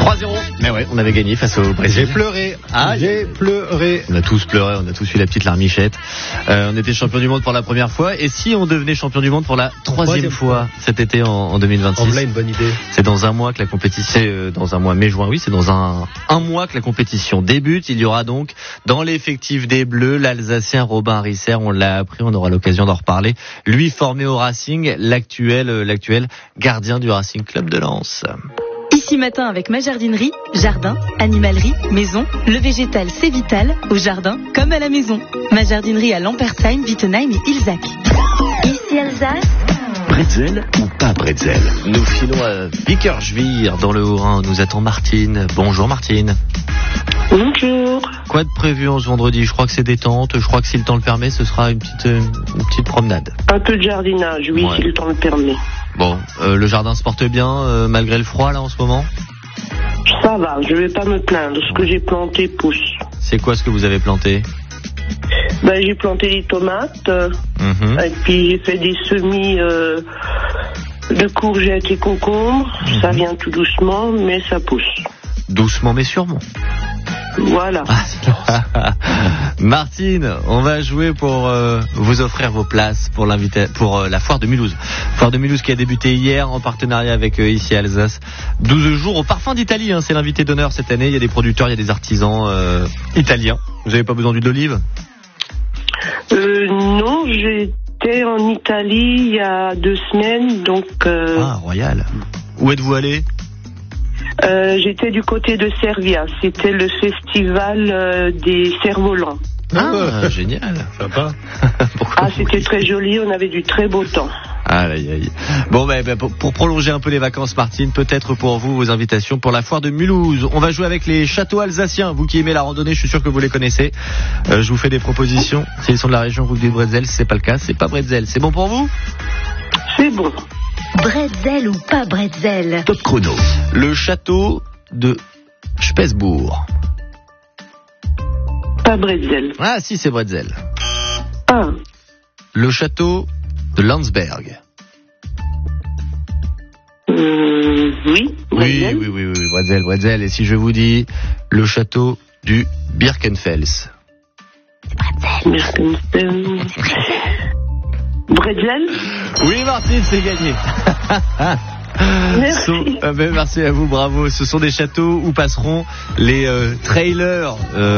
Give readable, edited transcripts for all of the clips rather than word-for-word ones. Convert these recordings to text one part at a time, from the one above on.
3-0. Mais ouais, on avait gagné face au Brésil. J'ai pleuré. J'ai pleuré. On a tous pleuré, on a tous eu la petite larmichette. On était champion du monde pour la première fois. Et si on devenait champion du monde pour la troisième fois cet été en 2026? Voilà une bonne idée. C'est dans un mois que la compétition, dans un mois mai-juin, oui, c'est dans un mois que la compétition débute. Il y aura donc dans l'effectif des Bleus l'Alsacien Robin Risser. On l'a appris, on aura l'occasion d'en reparler. Lui formé au Racing, l'actuel gardien du Racing Club de Lens. Ici matin avec ma jardinerie, jardin, animalerie, maison, le végétal c'est vital, au jardin comme à la maison. Ma jardinerie à Lampertheim, Wittenheim et Ilzac. Ici Alsace. Bretzel ou pas bretzel? Nous filons à Vickersville dans le Haut-Rhin. Nous attend Martine. Bonjour Martine. Bonjour. Quoi de prévu en ce vendredi? Je crois que c'est détente. Je crois que si le temps le permet, ce sera une petite promenade. Un peu de jardinage, oui, Ouais. si le temps le permet. Bon, le jardin se porte bien malgré le froid là en ce moment? Ça va, je vais pas me plaindre. Ce que j'ai planté pousse. C'est quoi ce que vous avez planté? J'ai planté des tomates, Mhm. et puis j'ai fait des semis de courgettes et concombres. Ça vient tout doucement, mais ça pousse. Doucement mais sûrement. Voilà. Martine, on va jouer pour vous offrir vos places pour la foire de Mulhouse. Foire de Mulhouse qui a débuté hier en partenariat avec Ici Alsace. 12 jours au parfum d'Italie, c'est l'invité d'honneur cette année. Il y a des producteurs, il y a des artisans italiens. Vous n'avez pas besoin d'huile d'olive? Non, j'étais en Italie il y a 2 semaines, donc... Ah, royal. Où êtes-vous allé? J'étais du côté de Servia. C'était le festival des cerfs-volants. Ah, génial. Sympa. C'était très joli, on avait du très beau temps. Aïe. Bon, pour prolonger un peu les vacances, Martine, peut-être pour vous, vos invitations pour la foire de Mulhouse. On va jouer avec les châteaux alsaciens. Vous qui aimez la randonnée, je suis sûr que vous les connaissez. Je vous fais des propositions. S'ils sont de la région, vous dites bretzel. Si c'est pas le cas, c'est pas bretzel. C'est bon pour vous? C'est bon. Bretzel ou pas bretzel? Top chrono. Le château de Spesbourg. Pas bretzel. Ah, si, c'est bretzel. Ah, Le château de Landsberg. oui. Bretzel. Oui, bretzel. Et si je vous dis le château du Birkenfels? Bretzel. Oui, Martine, c'est gagné. Merci. Merci à vous, bravo. Ce sont des châteaux où passeront les trailers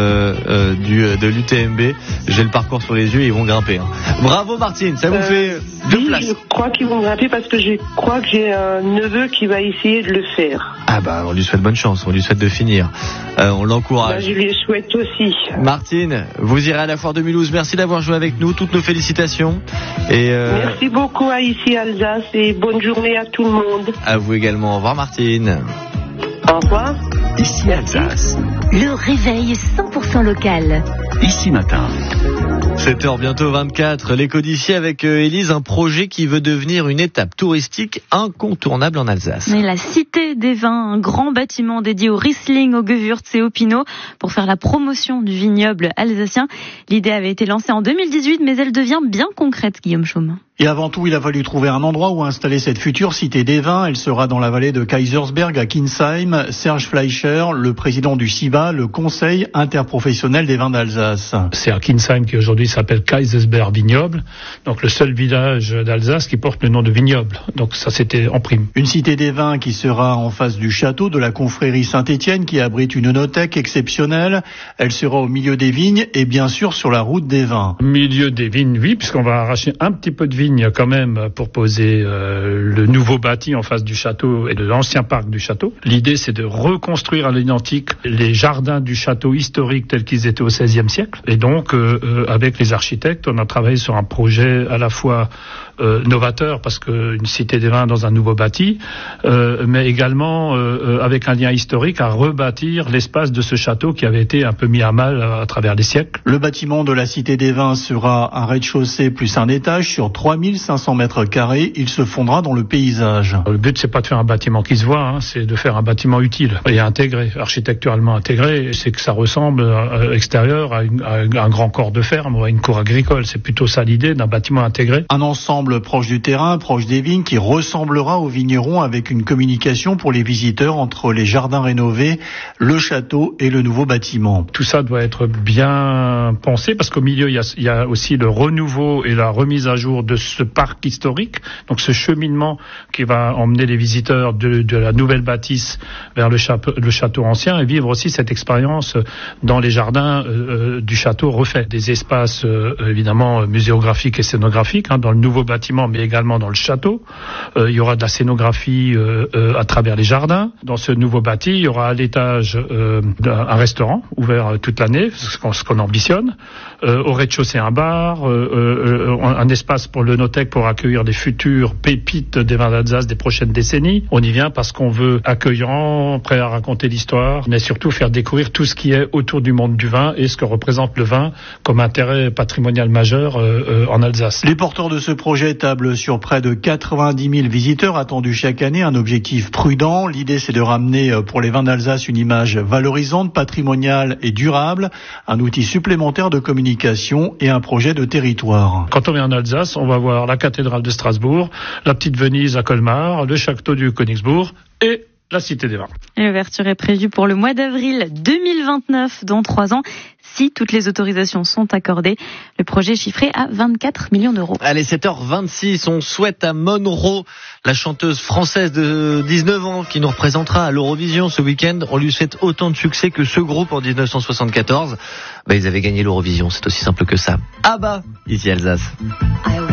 de l'UTMB. J'ai le parcours sur les yeux, ils vont grimper. Bravo Martine, ça vous fait 2 Oui, places. je crois qu'ils vont grimper parce que je crois que j'ai un neveu qui va essayer de le faire. Ah bah, on lui souhaite bonne chance, on lui souhaite de finir. On l'encourage. Je lui souhaite aussi. Martine, vous irez à la foire de Mulhouse. Merci d'avoir joué avec nous. Toutes nos félicitations. Et Merci beaucoup à Ici Alsace et bonne journée à tout le monde. à vous également. Au revoir Martine. Au revoir. Ici Alsace. Le réveil 100% local. Ici matin. 7h bientôt 24. Les codifiés avec Élise, un projet qui veut devenir une étape touristique incontournable en Alsace. Mais la Cité des Vins, un grand bâtiment dédié au Riesling, au Gewürz et au Pinot pour faire la promotion du vignoble alsacien. L'idée avait été lancée en 2018, mais elle devient bien concrète, Guillaume Chaume. Et avant tout, il a fallu trouver un endroit où installer cette future Cité des Vins. Elle sera dans la vallée de Kaisersberg à Kinsheim. Serge Fleischer, le président du CIVA, le Conseil interprofessionnel des vins d'Alsace. C'est à Kinsheim qui aujourd'hui s'appelle Kaisersberg Vignoble, donc le seul village d'Alsace qui porte le nom de vignoble. Donc ça c'était en prime. Une Cité des Vins qui sera en face du château de la confrérie Saint-Étienne qui abrite une œnothèque exceptionnelle. Elle sera au milieu des vignes et bien sûr sur la route des vins. Au milieu des vignes, oui, puisqu'on va arracher un petit peu de vignes quand même pour poser le nouveau bâti en face du château et de l'ancien parc du château. L'idée c'est de reconstruire à l'identique les jardins du château historique tels qu'ils étaient au XVIe siècle. Et donc avec les architectes, on a travaillé sur un projet à la fois novateur parce qu'une Cité des Vins dans un nouveau bâti, mais également avec un lien historique à rebâtir l'espace de ce château qui avait été un peu mis à mal à travers les siècles. Le bâtiment de la Cité des Vins sera un rez-de-chaussée plus un étage sur 3 3500 mètres carrés. Il se fondra dans le paysage. Le but, c'est pas de faire un bâtiment qui se voit, c'est de faire un bâtiment utile et intégré, architecturalement intégré. C'est que ça ressemble extérieur à un grand corps de ferme ou à une cour agricole. C'est plutôt ça l'idée d'un bâtiment intégré. Un ensemble proche du terrain, proche des vignes, qui ressemblera aux vignerons avec une communication pour les visiteurs entre les jardins rénovés, le château et le nouveau bâtiment. Tout ça doit être bien pensé parce qu'au milieu, il y a aussi le renouveau et la remise à jour de ce parc historique. Donc ce cheminement qui va emmener les visiteurs de la nouvelle bâtisse vers le château ancien et vivre aussi cette expérience dans les jardins du château refait. Des espaces évidemment muséographiques et scénographiques dans le nouveau bâtiment mais également dans le château. Il y aura de la scénographie à travers les jardins. Dans ce nouveau bâti, il y aura à l'étage un restaurant ouvert toute l'année, ce qu'on ambitionne. Au rez-de-chaussée, un bar, un espace pour le Notec pour accueillir les futures pépites des vins d'Alsace des prochaines décennies. On y vient parce qu'on veut accueillant, prêt à raconter l'histoire, mais surtout faire découvrir tout ce qui est autour du monde du vin et ce que représente le vin comme intérêt patrimonial majeur en Alsace. Les porteurs de ce projet tablent sur près de 90 000 visiteurs attendus chaque année, un objectif prudent. L'idée, c'est de ramener pour les vins d'Alsace une image valorisante, patrimoniale et durable, un outil supplémentaire de communication et un projet de territoire. Quand on vient en Alsace, on va voir la cathédrale de Strasbourg, la petite Venise à Colmar, le château du Königsbourg et la Cité des Vins. L'ouverture est prévue pour le mois d'avril 2029, dans 3 ans, si toutes les autorisations sont accordées. Le projet est chiffré à 24 millions d'euros. Allez, 7h26, on souhaite à Monroe, la chanteuse française de 19 ans qui nous représentera à l'Eurovision ce week-end. On lui souhaite autant de succès que ce groupe en 1974. Ils avaient gagné l'Eurovision, c'est aussi simple que ça. Ah bah, ici Alsace.